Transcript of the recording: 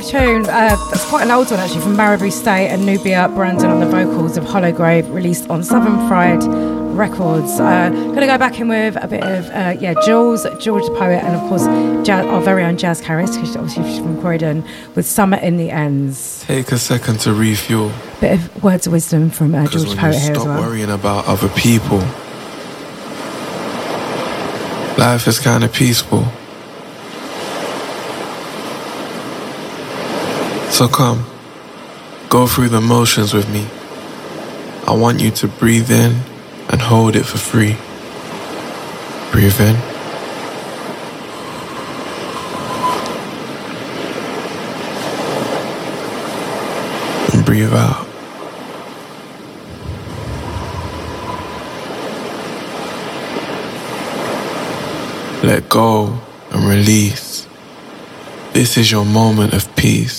massive tune. That's quite an old one actually, from Marabou State and Nubia Brandon on the vocals of Hollowgrave, released on Southern Fried Records. Gonna go back in with a bit of Jules, George the Poet, and of course our very own Jazz Harris, because obviously she's from Croydon, with Summer in the Ends. Take a second to refuel. Bit of words of wisdom from George the Poet here as well. Stop worrying about other people. Life is kind of peaceful. So come, go through the motions with me. I want you to breathe in and hold it for free. Breathe in. And breathe out. Let go and release. This is your moment of peace.